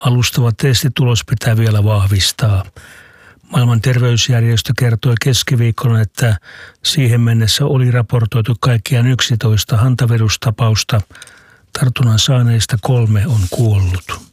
Alustava testitulos pitää vielä vahvistaa. Maailman terveysjärjestö kertoi keskiviikkona, että siihen mennessä oli raportoitu kaikkiaan 11 hantavirustapausta. Tartunnan saaneista 3 on kuollut.